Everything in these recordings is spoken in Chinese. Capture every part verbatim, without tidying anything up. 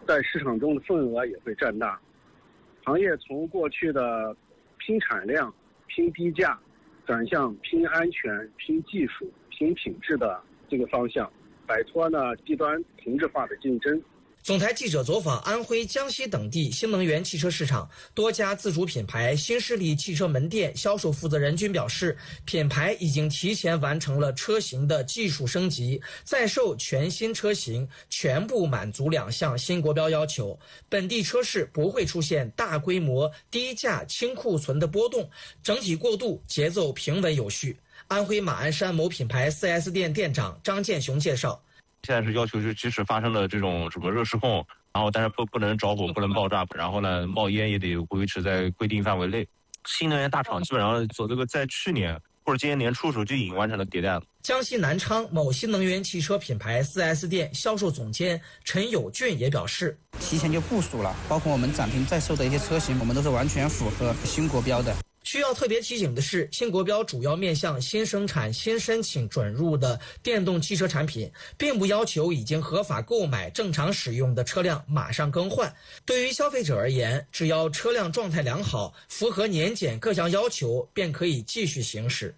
在市场中的份额也会占大。行业从过去的拼产量、拼低价，转向拼安全、拼技术、拼品质的这个方向，摆脱呢低端同质化的竞争。 总台记者走访安徽、江西等地新能源汽车市场，多家自主品牌、新势力汽车门店销售负责人均表示，品牌已经提前完成了车型的技术升级，在售全新车型全部满足两项新国标要求，本地车市不会出现大规模低价清库存的波动，整体过渡节奏平稳有序。安徽马鞍山某品牌 四 S 店店长张建雄介绍， 现在是要求，就即使发生了这种什么热失控，然后但是不不能着火，不能爆炸，然后呢冒烟也得维持在规定范围内。新能源大厂基本上做这个，在去年或者今年年初的时候就已经完成了迭代了。 江西南昌某新能源汽车品牌 四 S 店销售总监陈友俊也表示， 提前就部署了，包括我们展厅在售的一些车型，我们都是完全符合新国标的。 需要特别提醒的是，新国标主要面向新生产、新申请准入的电动汽车产品，并不要求已经合法购买、正常使用的车辆马上更换。对于消费者而言，只要车辆状态良好，符合年检各项要求，便可以继续行驶。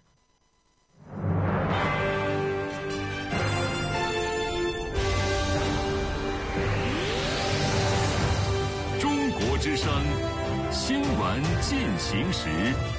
中国之声新闻进行时，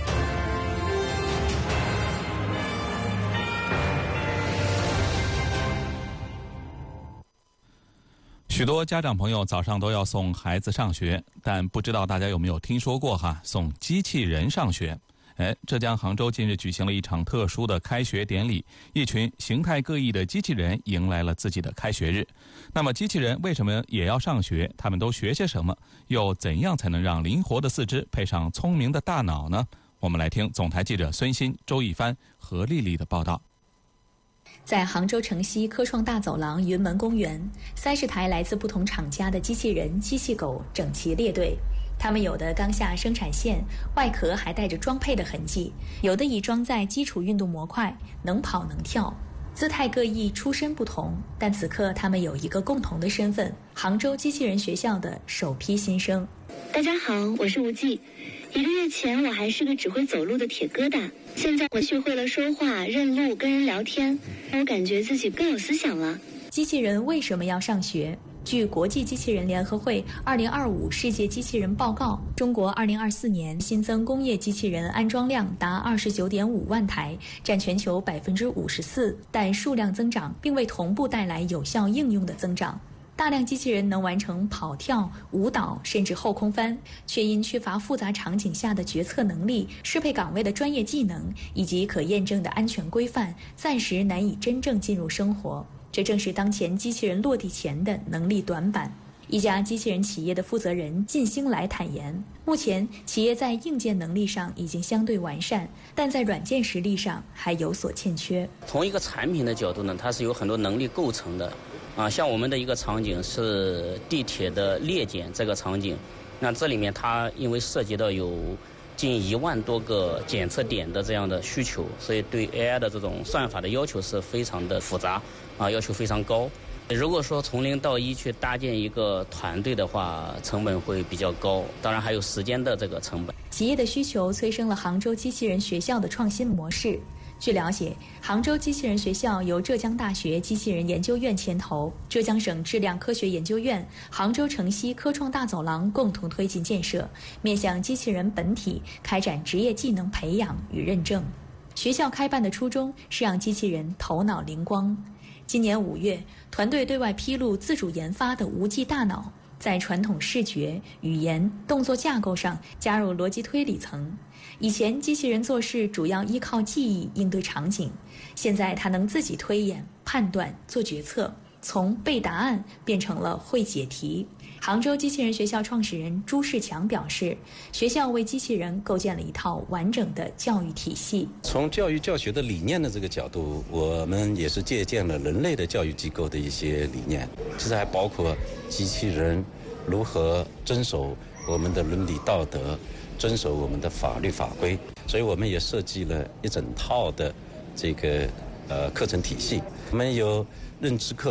许多家长朋友早上都要送孩子上学，但不知道大家有没有听说过哈，送机器人上学。哎，浙江杭州近日举行了一场特殊的开学典礼，一群形态各异的机器人迎来了自己的开学日。那么机器人为什么也要上学？他们都学些什么？又怎样才能让灵活的四肢配上聪明的大脑呢？我们来听总台记者孙鑫、周一帆、何丽丽的报道。 在杭州城西科创大走廊云门公园，三十台来自不同厂家的机器人、机器狗整齐列队。它们有的刚下生产线，外壳还带着装配的痕迹；有的已装载基础运动模块，能跑能跳。姿态各异，出身不同，但此刻他们有一个共同的身份：杭州机器人学校的首批新生。 大家好，我是吴季。一个月前我还是个只会走路的铁疙瘩，现在我学会了说话、认路、跟人聊天，我感觉自己更有思想了。 机器人为什么要上学？据国际机器人联合会二零二五世界机器人报告，中国二零二四年新增工业机器人安装量达二十九点五万台，占全球百分之五十四，但数量增长并未同步带来有效应用的增长。大量机器人能完成跑跳、舞蹈甚至后空翻，却因缺乏复杂场景下的决策能力、适配岗位的专业技能以及可验证的安全规范，暂时难以真正进入生活。这正是当前机器人落地前的能力短板。一家机器人企业的负责人靳兴来坦言，目前企业在硬件能力上已经相对完善，但在软件实力上还有所欠缺。 从一个产品的角度呢，它是有很多能力构成的啊，像我们的一个场景是地铁的列检这个场景，那这里面它因为涉及到有近一万多个检测点的这样的需求，所以对 A I 的这种算法的要求是非常的复杂啊，要求非常高。如果说从零到一去搭建一个团队的话，成本会比较高，当然还有时间的这个成本。 企业的需求催生了杭州机器人学校的创新模式。据了解，杭州机器人学校由浙江大学机器人研究院牵头，浙江省质量科学研究院、杭州城西科创大走廊共同推进建设，面向机器人本体开展职业技能培养与认证。学校开办的初衷是让机器人头脑灵光。今年五月，团队对外披露自主研发的无际大脑，在传统视觉、语言、动作架构上加入逻辑推理层。以前机器人做事主要依靠记忆应对场景，现在它能自己推演、判断、做决策，从背答案变成了会解题。杭州机器人学校创始人朱世强表示，学校为机器人构建了一套完整的教育体系。 从教育教学的理念的这个角度，我们也是借鉴了人类的教育机构的一些理念，其实还包括机器人如何遵守我们的伦理道德，遵守我们的法律法规，所以我们也设计了一整套的这个呃课程体系。我们有认知课，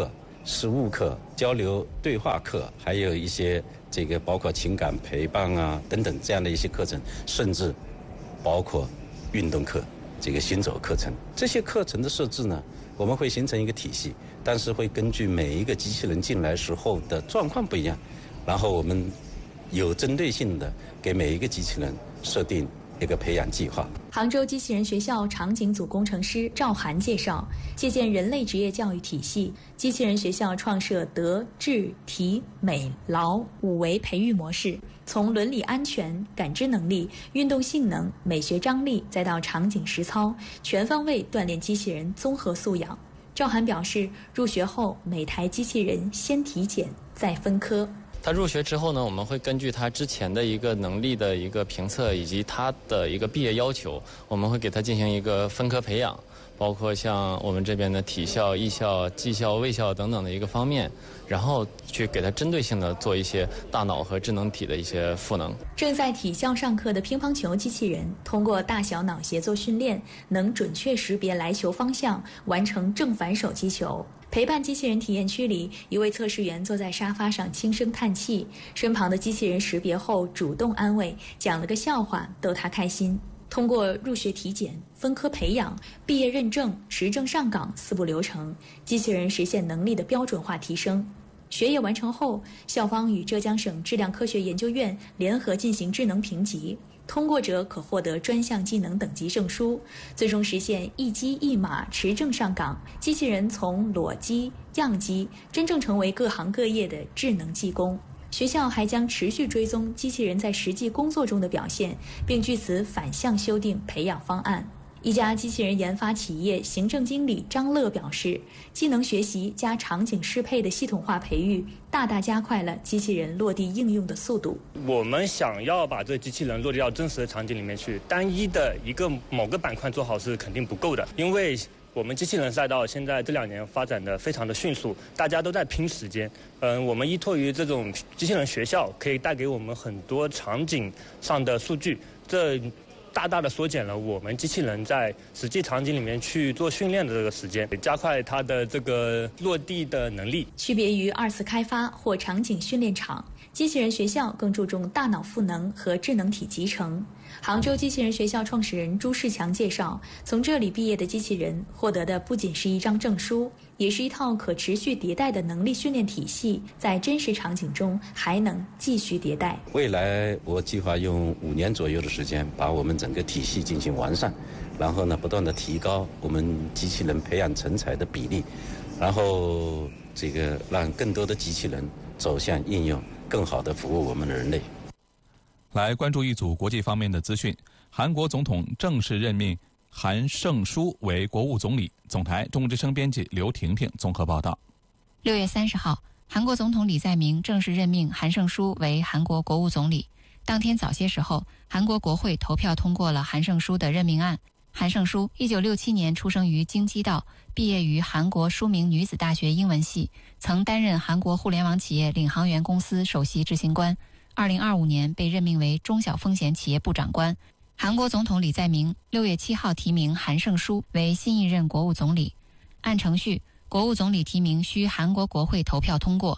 实务课、交流对话课，还有一些这个包括情感陪伴啊等等这样的一些课程，甚至包括运动课、这个行走课程。这些课程的设置呢，我们会形成一个体系，但是会根据每一个机器人进来时候的状况不一样，然后我们有针对性的给每一个机器人设定一个培养计划。 杭州机器人学校场景组工程师赵涵介绍，借鉴人类职业教育体系，机器人学校创设德、智、体、美、劳五维培育模式，从伦理安全、感知能力、运动性能、美学张力，再到场景实操，全方位锻炼机器人综合素养。赵涵表示，入学后每台机器人先体检再分科。 他入学之后呢，我们会根据他之前的一个能力的一个评测以及他的一个毕业要求，我们会给他进行一个分科培养，包括像我们这边的体校、艺校、技校、卫校等等的一个方面，然后去给他针对性的做一些大脑和智能体的一些赋能。 正在体校上课的乒乓球机器人，通过大小脑协作训练，能准确识别来球方向，完成正反手击球。陪伴机器人体验区里，一位测试员坐在沙发上轻声叹气，身旁的机器人识别后主动安慰，讲了个笑话逗他开心。通过入学体检、分科培养、毕业认证、持证上岗四步流程，机器人实现能力的标准化提升。学业完成后，校方与浙江省质量科学研究院联合进行智能评级，通过者可获得专项技能等级证书，最终实现一机一码持证上岗，机器人从裸机、样机真正成为各行各业的智能技工。学校还将持续追踪机器人在实际工作中的表现，并据此反向修订培养方案。一家机器人研发企业行政经理张乐表示，技能学习加场景适配的系统化培育，大大加快了机器人落地应用的速度。 我们想要把这机器人落地到真实的场景里面去，单一的一个某个板块做好是肯定不够的，因为我们机器人赛道现在这两年发展的非常的迅速，大家都在拼时间。嗯，我们依托于这种机器人学校，可以带给我们很多场景上的数据，这大大的缩减了我们机器人在实际场景里面去做训练的这个时间，加快它的这个落地的能力。 区别于二次开发或场景训练场，机器人学校更注重大脑赋能和智能体集成。杭州机器人学校创始人朱世强介绍，从这里毕业的机器人获得的不仅是一张证书，也是一套可持续迭代的能力训练体系，在真实场景中还能继续迭代。 未来我计划用五年左右的时间，把我们整个体系进行完善，然后呢，不断的提高我们机器人培养成才的比例，然后这个让更多的机器人走向应用，更好的服务我们的人类。 来关注一组国际方面的资讯。韩国总统正式任命韩胜书为国务总理。总台中国之声编辑刘婷婷综合报道。 六月三十号，韩国总统李在明正式任命韩胜书为韩国国务总理。当天早些时候，韩国国会投票通过了韩胜书的任命案。韩胜书一九六七年出生于京畿道，毕业于韩国书明女子大学英文系，曾担任韩国互联网企业领航员公司首席执行官。二零二五年被任命为中小风险企业部长官。韩国总统李在明六月七号提名韩胜书为新一任国务总理。按程序，国务总理提名需韩国国会投票通过。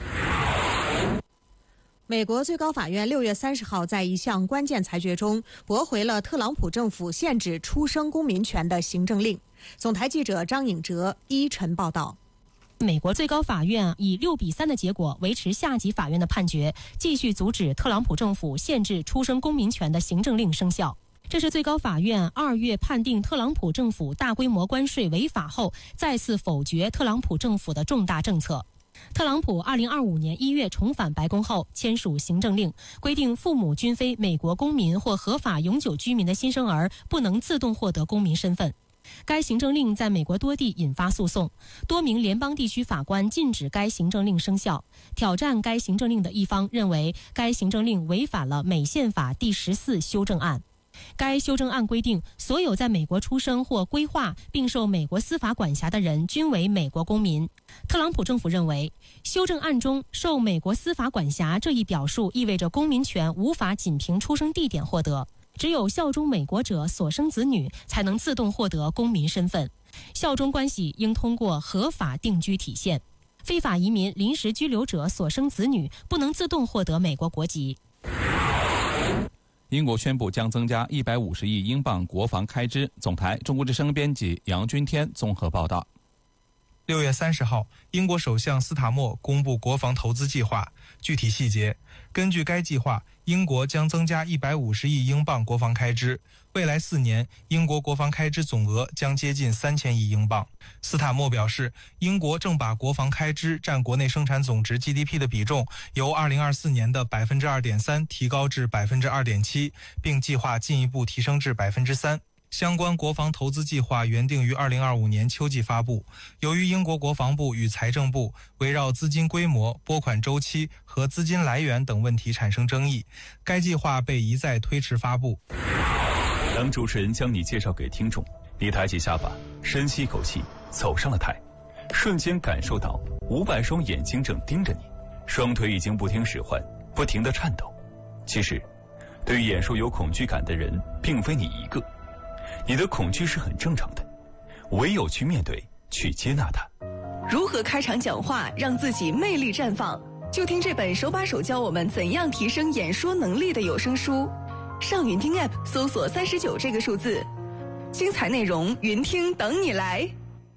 美国最高法院六月三十号在一项关键裁决中驳回了特朗普政府限制出生公民权的行政令。总台记者张颖哲依晨报道。 美国最高法院以六比三的结果维持下级法院的判决，继续阻止特朗普政府限制出生公民权的行政令生效。这是最高法院二月判定特朗普政府大规模关税违法后，再次否决特朗普政府的重大政策。特朗普二零二五年一月重返白宫后，签署行政令，规定父母均非美国公民或合法永久居民的新生儿不能自动获得公民身份。该行政令在美国多地引发诉讼，多名联邦地区法官禁止该行政令生效。挑战该行政令的一方认为，该行政令违反了美宪法第十四修正案。该修正案规定，所有在美国出生或规划并受美国司法管辖的人均为美国公民。特朗普政府认为，修正案中受美国司法管辖这一表述意味着公民权无法仅凭出生地点获得。只有效忠美国者所生子女才能自动获得公民身份，效忠关系应通过合法定居体现。 非法移民、临时居留者所生子女不能自动获得美国国籍。 英国宣布将增加一百五十亿英镑国防开支。总台中国之声编辑杨军天综合报道。 六月三十号，英国首相斯塔默公布国防投资计划，具体细节。根据该计划，英国将增加一百五十亿英镑国防开支，未来四年，英国国防开支总额将接近三千亿英镑。斯塔默表示，英国正把国防开支占国内生产总值 G D P 的比重由二零二四年的百分之二点三提高至百分之二点七，并计划进一步提升至百分之三。相关国防投资计划原定于二零二五年秋季发布，由于英国国防部与财政部围绕资金规模、拨款周期和资金来源等问题产生争议，该计划被一再推迟发布。 当主持人将你介绍给听众，你抬起下巴，深吸一口气，走上了台，瞬间感受到五百双眼睛正盯着你，双腿已经不听使唤，不停地颤抖。其实，对于演说有恐惧感的人，并非你一个。你的恐惧是很正常的，唯有去面对，去接纳它。 如何开场讲话让自己魅力绽放？就听这本手把手教我们怎样提升演说能力的有声书。上云听 App 搜索三十九这个数字，精彩内容云听等你来。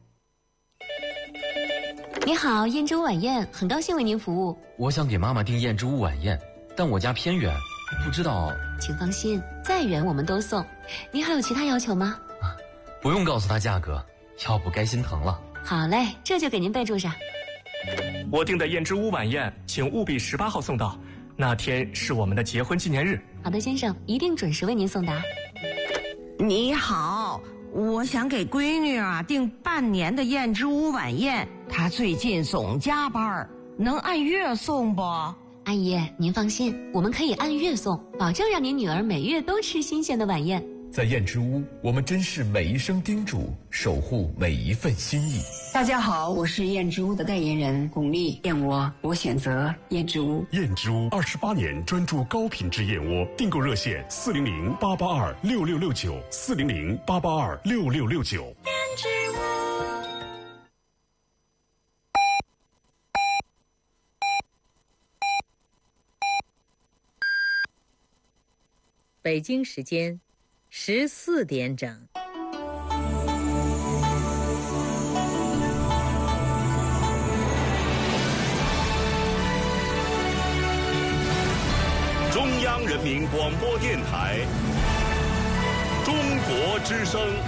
你好，燕之屋晚宴，很高兴为您服务。 我想给妈妈订燕之屋晚宴，但我家偏远，不知道。 请放心，再远我们都送。您还有其他要求吗？ 啊，不用告诉他价格，要不该心疼了。 好嘞，这就给您备注上。 我订的燕之屋晚宴，请务必十八号送到，那天是我们的结婚纪念日。 好的，先生，一定准时为您送达。 你好，我想给闺女啊订半年的燕之屋晚宴，她最近总加班，能按月送不？ 阿姨，您放心，我们可以按月送，保证让您女儿每月都吃新鲜的晚宴。 在燕之屋，我们珍视每一声叮嘱，守护每一份心意。 大家好，我是燕之屋的代言人巩俐，燕窝我选择燕之屋。 燕之屋二十八年专注高品质燕窝，订购热线四零零八八二六六六九四零零八八二六六六九。燕之屋。 北京时间十四点整。 中央人民广播电台，中国之声。